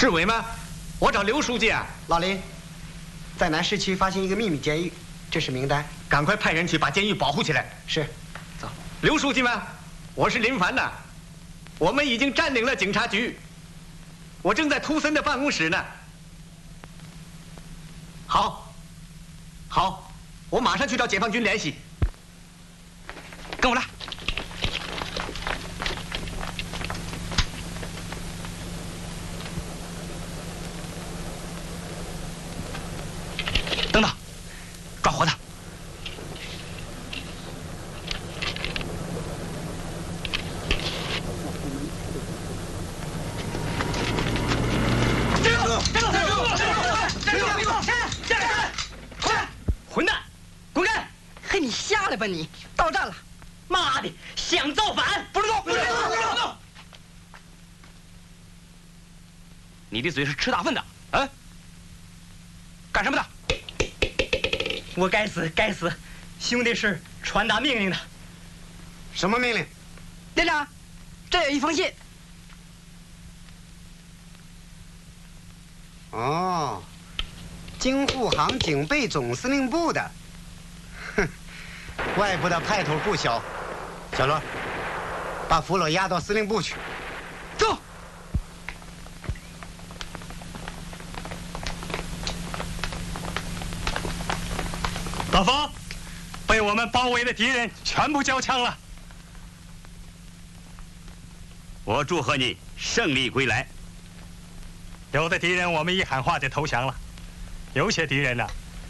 市委吗？我找刘书记啊。 老林，在南市区发现一个秘密监狱，这是名单， 赶快派人去把监狱保护起来。 是，走。 刘书记吗？我是林凡呐。我们已经占领了警察局，我正在图森的办公室呢。好，好，我马上去找解放军联系。跟我来。等等，抓活他！混蛋，滚开！ 嘿，你瞎了吧你！到站了！ 妈的，想造反！不许动！不许动！不许动！你的嘴是吃大粪的，啊？干什么的？ 我该死，该死！兄弟是传达命令的。 什么命令？ 连长，这有一封信。 哦，京沪杭警备总司令部的。哼，外部的派头不小。小罗，把俘虏押到司令部去。 走。 大发，被我们包围的敌人全部交枪了。 我祝贺你胜利归来。 有的敌人我们一喊话就投降了，有些敌人呢，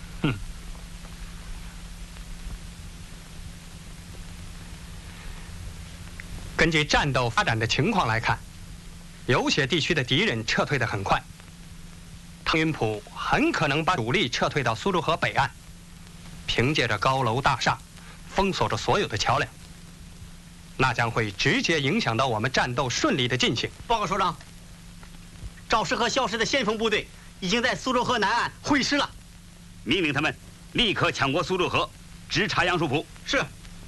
根据战斗发展的情况来看，有些地区的敌人撤退得很快，汤云浦很可能把主力撤退到苏州河北岸，凭借着高楼大厦，封锁着所有的桥梁，那将会直接影响到我们战斗顺利的进行。 报告首长，赵氏和肖氏的先锋部队已经在苏州河南岸会师了， 命令他们立刻抢过苏州河，直插杨树浦。 是。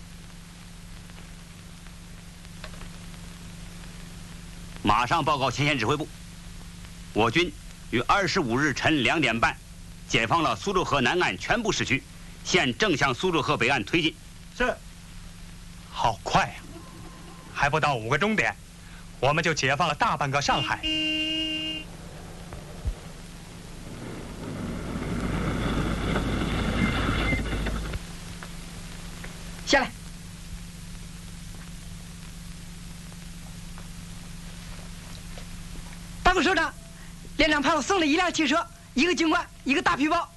马上报告前线指挥部，我军于25日晨2点半解放了苏州河南岸全部市区，现正向苏州河北岸推进。 是。 好快呀，还不到5个钟点，我们就解放了大半个上海。 下来。报告首长，连长派我送了1辆汽车，1个军官，1个大皮包。